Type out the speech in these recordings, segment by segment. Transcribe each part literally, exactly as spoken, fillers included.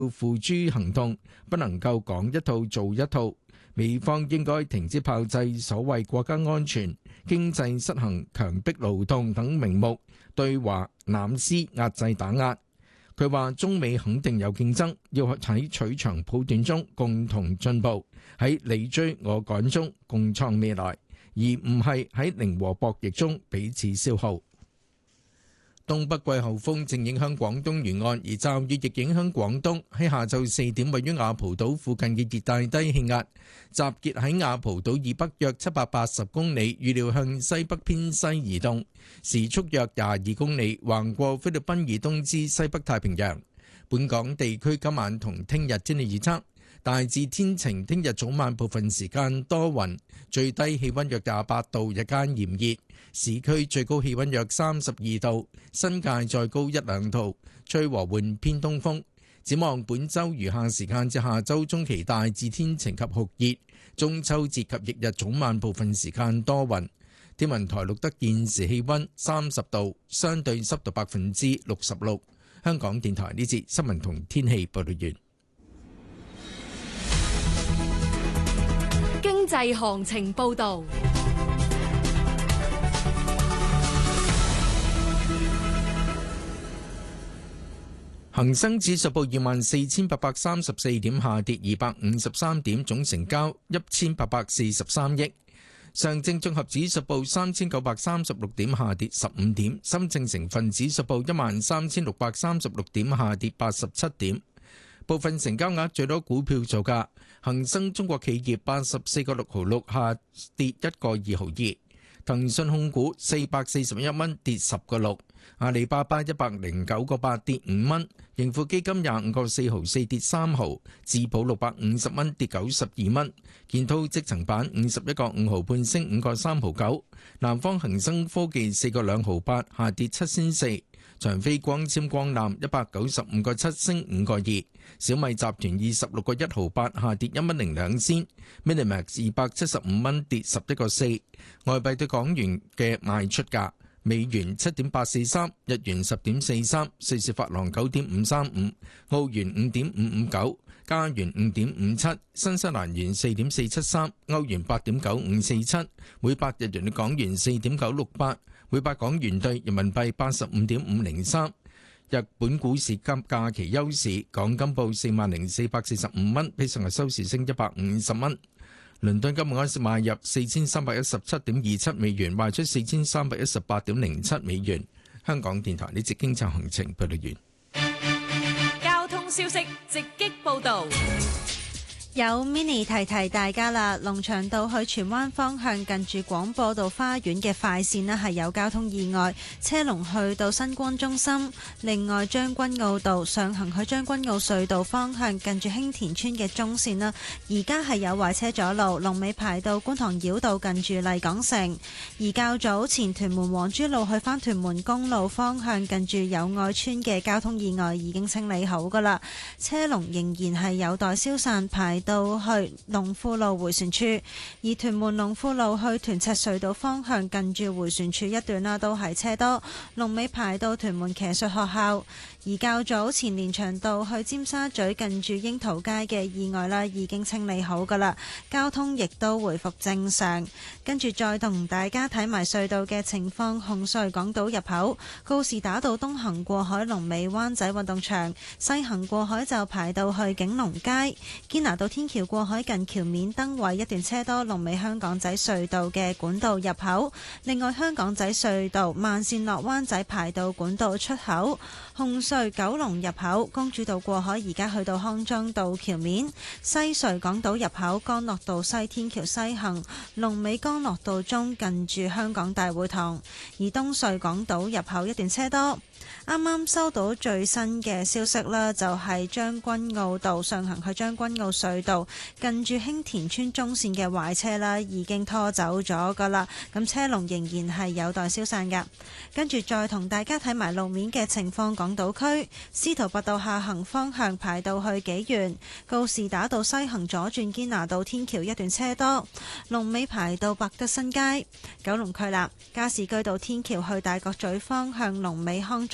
付諸行動，不能夠講一套做一套。美方應該停止炮製所謂國家安全、經濟失衡、強迫勞動等名目，對華濫施壓制打壓。佢話中美肯定有競爭，要喺取長補短中共同進步，喺你追我趕中共創未來，而唔係喺零和博弈中彼此消耗。東北季候風正影響廣東沿岸，而驟雨亦影響廣東。喺下晝四點，位於雅蒲島附近嘅熱帶低氣壓集結喺雅蒲島以北約七百八十公里，預料向西北偏西移動，時速約廿二公里，橫過菲律賓以東至西北太平洋。本港地區今晚同聽日天氣預測大致天晴，聽日早晚部分時間多雲，最低氣溫約廿八度，日間炎熱，市區最高氣溫約三十二度，新界再高一兩度，吹和緩偏東風。展望本週餘下時間至下週中期大致天晴及酷熱，中秋節及翌日早晚部分時間多雲。天文台錄得現時氣溫三十度，相對濕度百分之六十六。香港電台呢節新聞同天氣報道完。 經濟行情報道。 恒生指數報二萬四千八百三十四點，下跌二百五十三點，總成交一千八百四十三億。上證綜合指數報三千九百三十六點，下跌十五點。深證成分指數報一萬三千六百三十六點，下跌八十七點。部分成交額最多股票造價，恒生中國企業八十四個六毫六，下跌一個二毫二。騰訊控股四百四十一蚊，跌十個六。阿里巴巴一百零九個八，跌五蚊。盈富基金廿五個四毫四，跌三毫。智保六百五十蚊，跌九十二蚊。建滔積層板五十一個五毫半，升五個三毫九。南方恒生科技四個兩毫八，下跌七仙四。長飛光纖光纜一百九十五個七，升五個二。小米集團二十六個一毫八，下跌一蚊零兩仙。Minimax 二百七十五蚊，跌十一個四。外幣對港元嘅賣出價：美元七點八四三，日元十點四三，瑞士法郎九點五三五，澳元五點五五九，加元五點五七，新西蘭元四點四七三，歐元八點九五四七，每百日元對港元四點九六八，每百港元對人民幣八十五點五零三。日本股市今假期休市，港金報四萬零四百四十五蚊，比上日收市升一百五十蚊。倫敦金每盎司買入四千三百一十七點二七美元，賣出四千三百一十八點零七美元。香港電台呢節經濟行情報道完。 交通消息直擊報導。 有 mini 提提大家啦，龍翔道去荃灣方向近住廣播道花園嘅快線呢係有交通意外，車龍去到新光中心。另外將軍澳道上行去將軍澳隧道方向近住興田村嘅中線啦，而家係有壞車阻路，龍尾排到觀塘繞道近住麗港城。而較早前屯門黃珠路去返屯門公路方向近住友愛村嘅交通意外已經清理好噶啦，車龍仍然係有待消散，排到去龍富路迴旋處。而屯門龍富路去屯赤隧道方向近住迴旋處一段啦，都係車多，龍尾排到屯門騎術學校。而較早前連翔道去尖沙咀近住櫻桃街嘅意外啦，已經清理好噶啦，交通亦都回復正常。跟住再同大家睇埋隧道嘅情況，紅隧港島入口告士打道東行過海龍尾灣仔運動場，西行過海就排到去景隆街。堅拿道天橋過海近橋面燈位一段車多，龍尾香港仔隧道嘅管道入口。另外香港仔隧道慢線落灣仔排到管道出口。紅隧九龍入口公主道過海而家去到康莊道橋面。西隧港島入口干諾道西天橋西行龍尾干諾道中近住香港大會堂。而東隧港島入口一段車多。啱啱收到最新嘅消息啦，就係將軍澳道上行去將軍澳隧道近住興田村中線嘅壞車啦，已經拖走咗噶啦，咁車龍仍然係有待消散噶。跟住再同大家睇埋路面嘅情況，港島區司徒拔道下行方向排到去紀元，告士打道西行左轉堅拿道天橋一段車多，龍尾排到百德新街。九龍區啦，加士居道天橋去大角咀方向龍尾康莊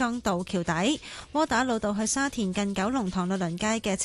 康道橋底；窩打老道去沙田近九龍塘律倫街嘅